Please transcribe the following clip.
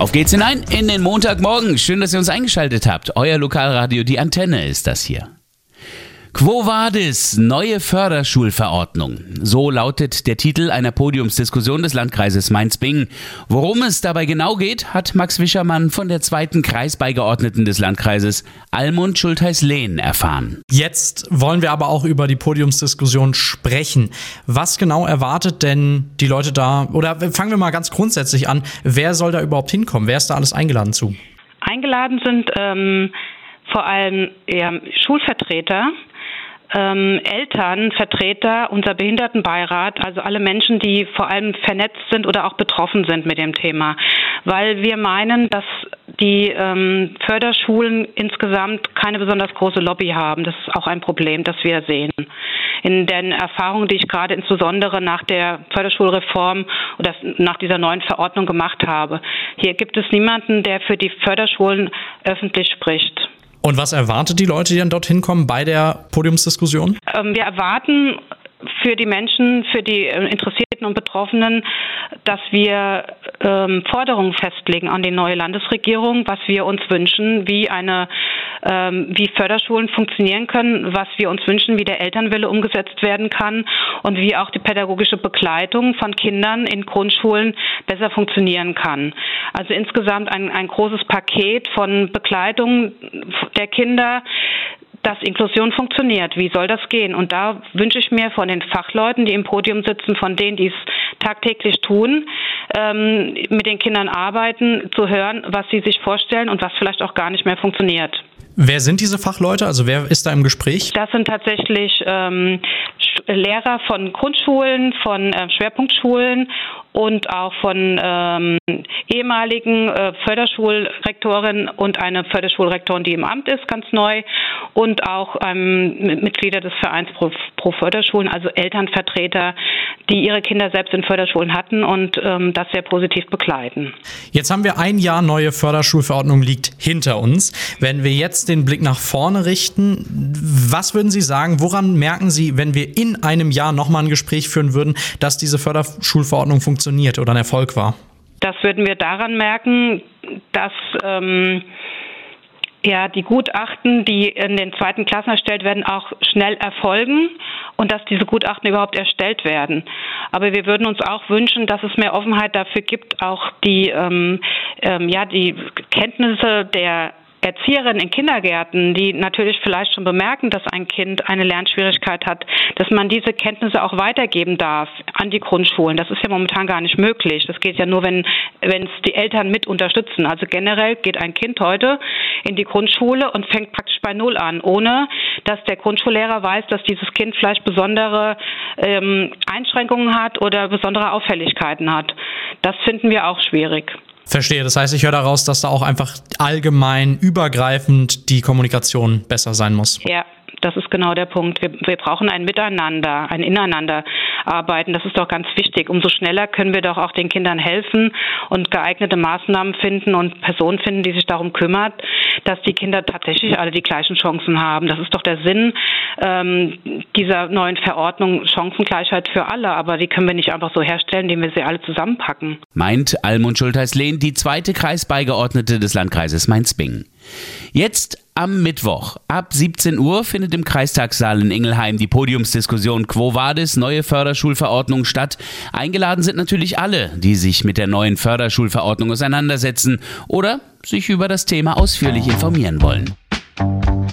Auf geht's hinein in den Montagmorgen. Schön, dass ihr uns eingeschaltet habt. Euer Lokalradio, die Antenne ist das hier. Quo Vadis, neue Förderschulverordnung. So lautet der Titel einer Podiumsdiskussion des Landkreises Mainz-Bingen. Worum es dabei genau geht, hat Max Wischermann von der 2. Kreisbeigeordneten des Landkreises, Almund Schultheiß-Lehn, erfahren. Jetzt wollen wir aber auch über die Podiumsdiskussion sprechen. Was genau erwartet denn die Leute da? Oder fangen wir mal ganz grundsätzlich an. Wer soll da überhaupt hinkommen? Wer ist da alles eingeladen zu? Eingeladen sind vor allem Schulvertreter, Elternvertreter, unser Behindertenbeirat, also alle Menschen, die vor allem vernetzt sind oder auch betroffen sind mit dem Thema. Weil wir meinen, dass die Förderschulen insgesamt keine besonders große Lobby haben. Das ist auch ein Problem, das wir sehen. In den Erfahrungen, die ich gerade insbesondere nach der Förderschulreform oder nach dieser neuen Verordnung gemacht habe. Hier gibt es niemanden, der für die Förderschulen öffentlich spricht. Und was erwartet die Leute, die dann dorthin kommen bei der Podiumsdiskussion? Wir erwarten für die Menschen, für die Interessierten und Betroffenen, dass wir Forderungen festlegen an die neue Landesregierung, was wir uns wünschen, wie Förderschulen funktionieren können, was wir uns wünschen, wie der Elternwille umgesetzt werden kann und wie auch die pädagogische Begleitung von Kindern in Grundschulen besser funktionieren kann. Also insgesamt ein großes Paket von Begleitung der Kinder, dass Inklusion funktioniert. Wie soll das gehen? Und da wünsche ich mir von den Fachleuten, die im Podium sitzen, von denen, die es tagtäglich tun, mit den Kindern arbeiten, zu hören, was sie sich vorstellen und was vielleicht auch gar nicht mehr funktioniert. Wer sind diese Fachleute? Also wer ist da im Gespräch? Das sind tatsächlich Lehrer von Grundschulen, von Schwerpunktschulen und auch von ehemaligen Förderschulrektoren und eine Förderschulrektorin, die im Amt ist, ganz neu, und auch Mitglieder des Vereins pro Förderschulen, also Elternvertreter, die ihre Kinder selbst in Förderschulen hatten und das sehr positiv begleiten. Jetzt haben wir ein Jahr neue Förderschulverordnung liegt hinter uns. Wenn wir jetzt den Blick nach vorne richten, was würden Sie sagen, woran merken Sie, wenn wir in einem Jahr nochmal ein Gespräch führen würden, dass diese Förderschulverordnung funktioniert oder ein Erfolg war? Das würden wir daran merken, dass die Gutachten, die in den 2. Klassen erstellt werden, auch schnell erfolgen und dass diese Gutachten überhaupt erstellt werden. Aber wir würden uns auch wünschen, dass es mehr Offenheit dafür gibt, auch die Kenntnisse der Erzieherinnen in Kindergärten, die natürlich vielleicht schon bemerken, dass ein Kind eine Lernschwierigkeit hat, dass man diese Kenntnisse auch weitergeben darf an die Grundschulen. Das ist ja momentan gar nicht möglich. Das geht ja nur, wenn es die Eltern mit unterstützen. Also generell geht ein Kind heute in die Grundschule und fängt praktisch bei Null an, ohne dass der Grundschullehrer weiß, dass dieses Kind vielleicht besondere Einschränkungen hat oder besondere Auffälligkeiten hat. Das finden wir auch schwierig. Verstehe. Das heißt, ich höre daraus, dass da auch einfach allgemein übergreifend die Kommunikation besser sein muss. Ja, das ist genau der Punkt. Wir brauchen ein Miteinander, ein Ineinanderarbeiten. Das ist doch ganz wichtig. Umso schneller können wir doch auch den Kindern helfen und geeignete Maßnahmen finden und Personen finden, die sich darum kümmern, dass die Kinder tatsächlich alle die gleichen Chancen haben. Das ist doch der Sinn dieser neuen Verordnung, Chancengleichheit für alle. Aber die können wir nicht einfach so herstellen, indem wir sie alle zusammenpacken. Meint Almund Schultheiß-Lehn, die 2. Kreisbeigeordnete des Landkreises Mainz-Bingen. Jetzt am Mittwoch ab 17 Uhr findet im Kreistagssaal in Ingelheim die Podiumsdiskussion Quo Vadis, neue Förderschulverordnung statt. Eingeladen sind natürlich alle, die sich mit der neuen Förderschulverordnung auseinandersetzen oder sich über das Thema ausführlich informieren wollen.